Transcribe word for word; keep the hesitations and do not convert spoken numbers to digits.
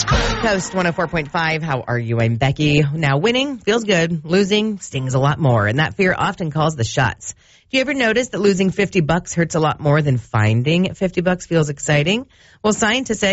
Coast one oh four point five. How are you? I'm Becky. Now, winning feels good. Losing stings a lot more. And that fear often calls the shots. Do you ever notice that losing fifty bucks hurts a lot more than finding fifty bucks feels exciting? Well, scientists say